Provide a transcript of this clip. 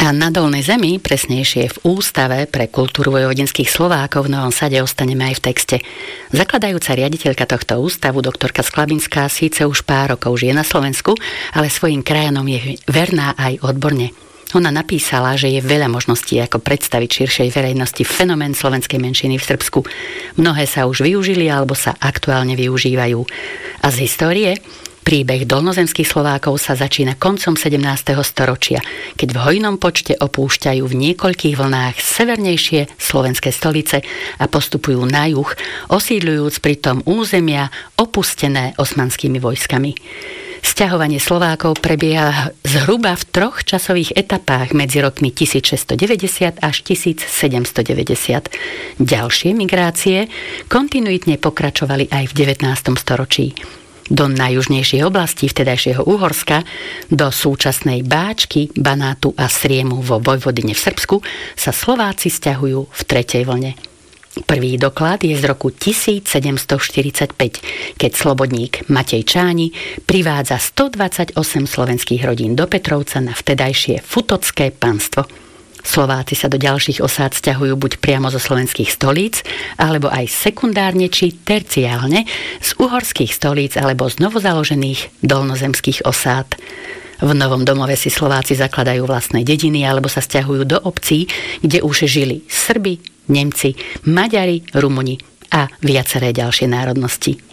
A na Dolnej Zemi, presnejšie v Ústave pre kultúru vojvodinských Slovákov v Novom Sade, ostaneme aj v texte. Zakladajúca riaditeľka tohto ústavu, doktorka Sklabinská, síce už pár rokov žije na Slovensku, ale svojim krajanom je verná aj odborne. Ona napísala, že je veľa možností, ako predstaviť širšej verejnosti fenomén slovenskej menšiny v Srbsku. Mnohé sa už využili alebo sa aktuálne využívajú. A z histórie? Príbeh dolnozemských Slovákov sa začína koncom 17. storočia, keď v hojnom počte opúšťajú v niekoľkých vlnách severnejšie slovenské stolice a postupujú na juh, osídľujúc pritom územia opustené osmanskými vojskami. Sťahovanie Slovákov prebieha zhruba v 3 časových etapách medzi rokmi 1690 až 1790. Ďalšie migrácie kontinuitne pokračovali aj v 19. storočí. Do najjužnejších oblastí vtedajšieho Uhorska, do súčasnej Báčky, Banátu a Sriemu vo Vojvodine v Srbsku sa Slováci sťahujú v 3. vlne. Prvý doklad je z roku 1745, keď slobodník Matej Čáni privádza 128 slovenských rodín do Petrovca na vtedajšie Futocké panstvo. Slováci sa do ďalších osád sťahujú buď priamo zo slovenských stolíc, alebo aj sekundárne či terciálne z uhorských stolíc alebo z novozaložených dolnozemských osád. V novom domove si Slováci zakladajú vlastné dediny alebo sa sťahujú do obcí, kde už žili Srbi, Nemci, Maďari, Rumuni a viaceré ďalšie národnosti.